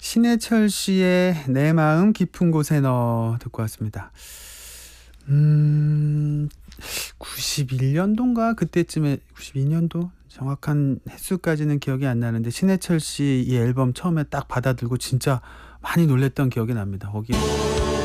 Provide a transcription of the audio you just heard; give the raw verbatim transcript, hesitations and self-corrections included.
신해철 씨의 내 마음 깊은 곳에 넣어 듣고 왔습니다. 음, 구십일 년도인가 그때쯤에 구십이 년도 정확한 횟수까지는 기억이 안 나는데 신해철 씨 이 앨범 처음에 딱 받아들고 진짜 많이 놀랐던 기억이 납니다. 거기에